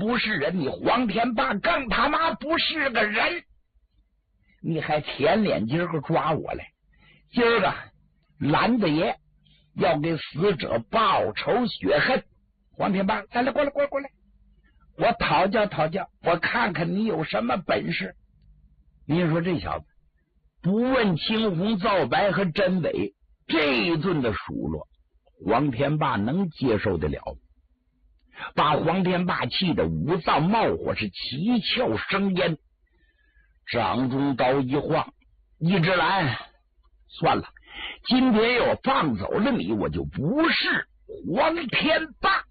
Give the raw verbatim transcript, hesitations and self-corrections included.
不是人，你黄天霸更他妈不是个人，你还舔脸今儿个抓我来，今儿个懒子爷要给死者报仇雪恨。黄天霸，来来，过来过来过来，我讨教讨教，我看看你有什么本事。你说这小子不问青红皂白和真伪，这一顿的数落黄天霸能接受得了，把黄天霸气得五脏冒火，是七窍生烟。掌中刀一晃，一只蓝，算了，今天要放走了你，我就不是黄天霸。